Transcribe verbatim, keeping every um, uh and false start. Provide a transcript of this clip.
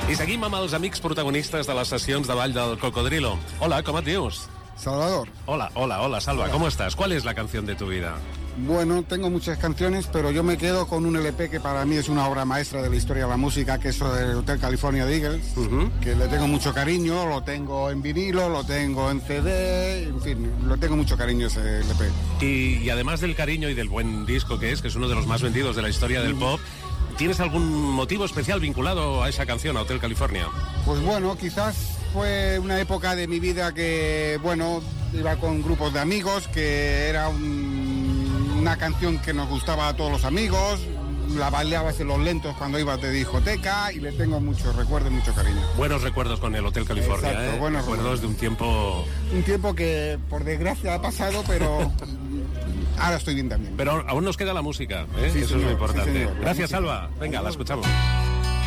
I seguim amb els amics protagonistes de les sessions de Ball del Cocodrilo. Hola, ¿cómo te llamas? Salvador. Hola, hola, hola, Salva, Hola. ¿cómo estás? ¿Cuál es la canción de tu vida? Bueno, tengo muchas canciones, pero yo me quedo con un L P que para mí es una obra maestra de la historia de la música, que es el Hotel California de Eagles, uh-huh. que le tengo mucho cariño, lo tengo en vinilo, lo tengo en C D, en fin, lo tengo mucho cariño ese L P. Y, y además del cariño y del buen disco que es, que es uno de los más vendidos de la historia del pop, ¿tienes algún motivo especial vinculado a esa canción, a Hotel California? Pues bueno, quizás fue una época de mi vida que, bueno, iba con grupos de amigos, que era un, una canción que nos gustaba a todos los amigos, la bailabas en los lentos cuando ibas de discoteca y le tengo muchos recuerdos y mucho cariño. Buenos recuerdos con el Hotel California. Exacto, ¿eh? buenos recuerdos de un tiempo... Un tiempo que por desgracia ha pasado, pero ahora estoy bien también. Pero aún nos queda la música, ¿eh? Sí, eso señor, es lo importante. sí, señor. Gracias, música. Alba. Venga, la escuchamos.